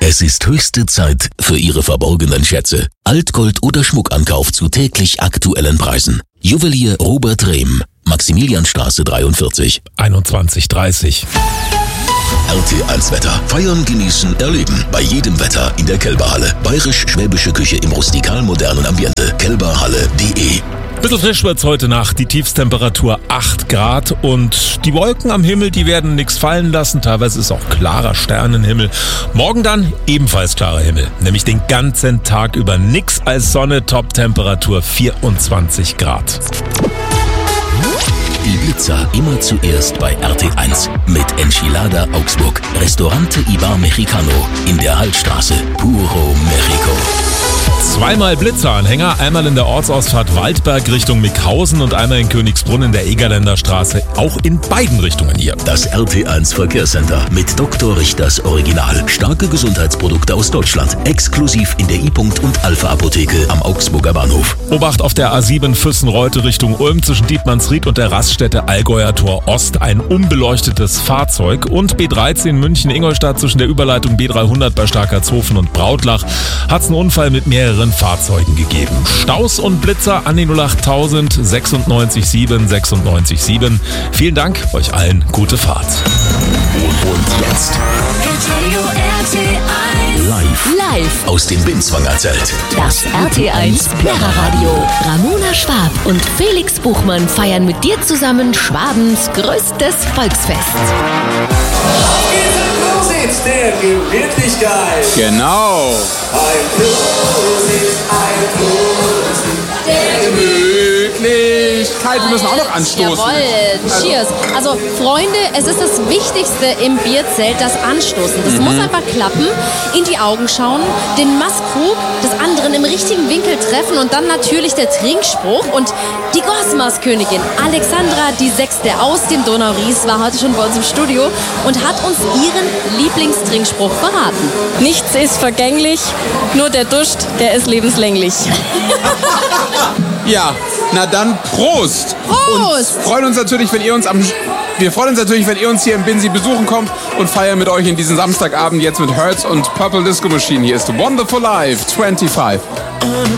Es ist höchste Zeit für Ihre verborgenen Schätze. Altgold oder Schmuckankauf zu täglich aktuellen Preisen. Juwelier Robert Rehm, Maximilianstraße 43. 21:30. RT1 Wetter. Feiern, genießen, erleben. Bei jedem Wetter in der Kälberhalle. Bayerisch-schwäbische Küche im rustikal-modernen Ambiente. Kälberhalle.de. Bisschen frisch wird's heute Nacht, die Tiefstemperatur 8 Grad und die Wolken am Himmel, die werden nichts fallen lassen, teilweise ist auch klarer Sternenhimmel. Morgen dann ebenfalls klarer Himmel, nämlich den ganzen Tag über nix als Sonne, Top-Temperatur 24 Grad. Die Blitzer immer zuerst bei RT1 mit Enchilada Augsburg. Restaurante Ibar Mexicano in der Hallstraße. Puro Mexico. Zweimal Blitzeranhänger, einmal in der Ortsausfahrt Waldberg Richtung Mickhausen und einmal in Königsbrunn in der Egerländer Straße. Auch in beiden Richtungen hier. Das RT1 Verkehrscenter mit Dr. Richters Original. Starke Gesundheitsprodukte aus Deutschland. Exklusiv in der I-Punkt und Alpha Apotheke am Augsburger Bahnhof. Obacht auf der A7 Füssen-Reute Richtung Ulm zwischen Dietmannsried und der Raststätte Allgäuer Tor Ost. Ein unbeleuchtetes Fahrzeug. Und B13 München-Ingolstadt zwischen der Überleitung B300 bei Starkertshofen und Brautlach hat es einen Unfall mit mehreren Fahrzeugen gegeben. Staus und Blitzer an die 08000 96 7. Vielen Dank, euch allen gute Fahrt. Und jetzt live aus dem Binswanger Zelt. Das RT1 Plärreradio. Ramona Schwab und Felix Buchmann feiern mit dir zusammen Schwabens größtes Volksfest. Der Gemütlichkeit. Genau. Ein Plus, Der Gemütlichkeit. Wir müssen auch noch anstoßen. Jawohl, cheers. Also Freunde, es ist das Wichtigste im Bierzelt, das Anstoßen. Das muss einfach klappen, in die Augen schauen, den Maßkrug des anderen im richtigen Winkel treffen und dann natürlich der Trinkspruch. Und die Gosmas-Königin Alexandra die Sechste aus dem Donau-Ries war heute schon bei uns im Studio und hat uns ihren Lieblingstrinkspruch verraten. Nichts ist vergänglich, nur der Durst, der ist lebenslänglich. Ja, na dann Prost. Prost. Und freuen uns natürlich, wenn ihr uns hier im Binsi besuchen kommt und feiern mit euch in diesem Samstagabend jetzt mit Hertz und Purple Disco Machine. Hier ist Wonderful Life 25.